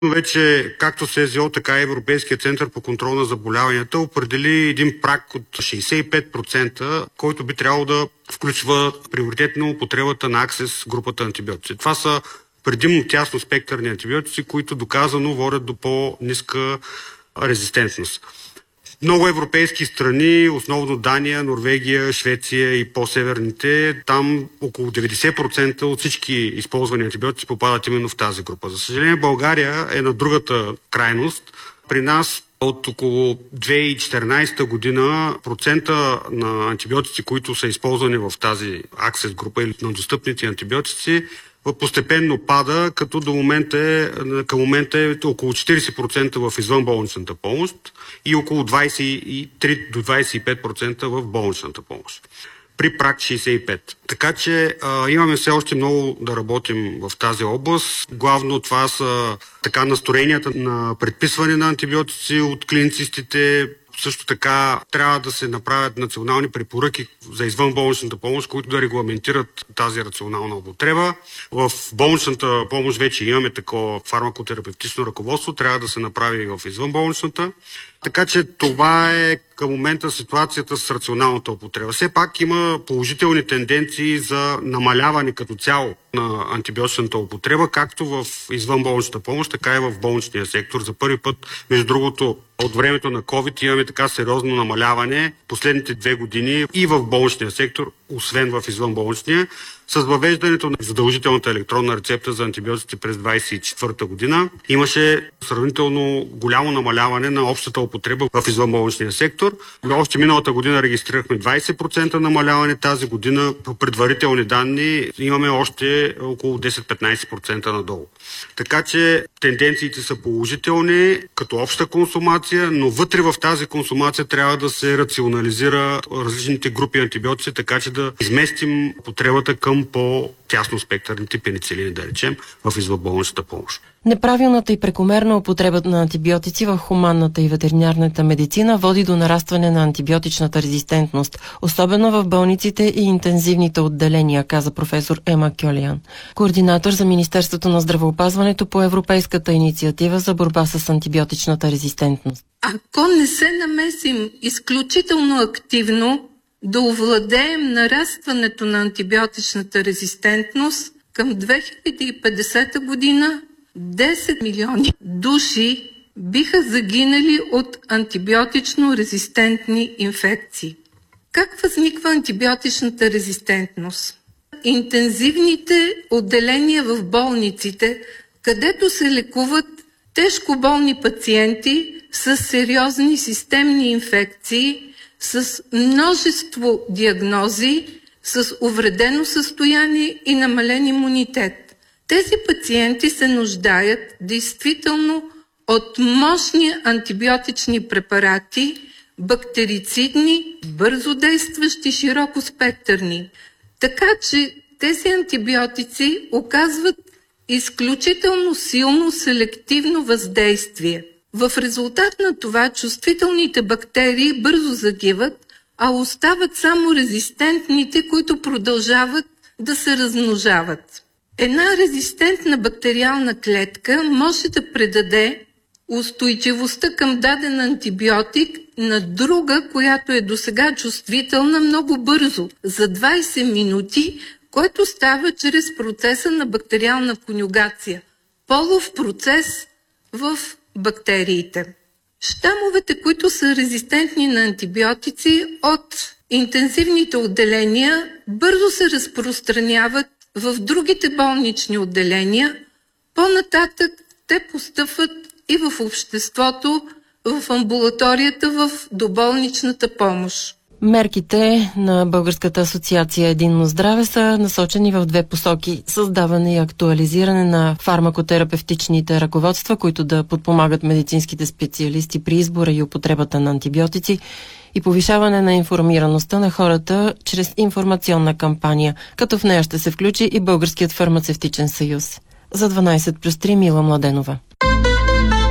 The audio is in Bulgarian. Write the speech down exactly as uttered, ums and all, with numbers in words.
Но вече както СЗО, така и Европейския център по контрол на заболяванията определи един праг от шейсет и пет процента, който би трябвало да включва приоритетно употребата на Аксес групата антибиотици. Това са предимно тясно спектърни антибиотици, които доказано водят до по-ниска резистентност. Много европейски страни, основно Дания, Норвегия, Швеция и по-северните, там около деветдесет процента от всички използвани антибиотици попадат именно в тази група. За съжаление, България е на другата крайност. При нас от около две хиляди и четиринадесета година процента на антибиотици, които са използвани в тази Аксес група или на достъпните антибиотици, постепенно пада, като до момента е, към момента е около четиридесет процента в извънболничната помощ и около двадесет и три до двадесет и пет процента в болничната помощ. При праг шейсет и пет. Така че а, имаме все още много да работим в тази област. Главно това са така настроенията на предписване на антибиотици от клиницистите. Също така трябва да се направят национални препоръки за извънболничната помощ, които да регламентират тази рационална употреба. В болничната помощ вече имаме такова фармакотерапевтично ръководство, трябва да се направи и в извънболничната. Така че това е към момента ситуацията с рационалната употреба. Все пак има положителни тенденции за намаляване като цяло на антибиотичната употреба, както в извънболничната помощ, така и в болничния сектор. За първи път, между другото, от времето на COVID имаме така сериозно намаляване последните две години и в болничния сектор, освен в извънболничния, с въвеждането на задължителната електронна рецепта за антибиотици през двадесет и четвърта година. Имаше сравнително голямо намаляване на общата употреба в извънболничния сектор. Още миналата година регистрирахме двадесет процента намаляване. Тази година по предварителни данни имаме още около десет-петнадесет процента надолу. Така че тенденциите са положителни като обща консумация, но вътре в тази консумация трябва да се рационализира различните групи антибиотици, така че да изместим потребата към по-тясно спектърните пеницилини, да речем, в извънболничната помощ. Неправилната и прекомерна употреба на антибиотици в хуманната и ветеринарната медицина води до нарастване на антибиотичната резистентност, особено в болниците и интензивните отделения, каза професор Ема Кьолиан, координатор за Министерството на здравеопазването по Европейската инициатива за борба с антибиотичната резистентност. Ако не се намесим изключително активно да овладеем нарастването на антибиотичната резистентност, към две хиляди и петдесета година десет милиони души биха загинали от антибиотично резистентни инфекции. Как възниква антибиотичната резистентност? Интензивните отделения в болниците, където се лекуват тежко болни пациенти с сериозни системни инфекции, с множество диагнози, с увредено състояние и намален имунитет. Тези пациенти се нуждаят действително от мощни антибиотични препарати, бактерицидни, бързо действащи, широкоспектърни. Така че тези антибиотици оказват изключително силно селективно въздействие. В резултат на това чувствителните бактерии бързо загиват, а остават само резистентните, които продължават да се размножават. Една резистентна бактериална клетка може да предаде устойчивостта към даден антибиотик на друга, която е досега чувствителна, много бързо, за двадесет минути, който става чрез процеса на бактериална конюгация, полов процес в бактериите. Щамовете, които са резистентни на антибиотици от интензивните отделения, бързо се разпространяват в другите болнични отделения. По-нататък те постъпват и в обществото, в амбулаторията, в доболничната помощ. Мерките на Българската асоциация Единно здраве са насочени в две посоки – създаване и актуализиране на фармакотерапевтичните ръководства, които да подпомагат медицинските специалисти при избора и употребата на антибиотици, и повишаване на информираността на хората чрез информационна кампания, като в нея ще се включи и Българският фармацевтичен съюз. За дванадесет плюс три Мила Младенова.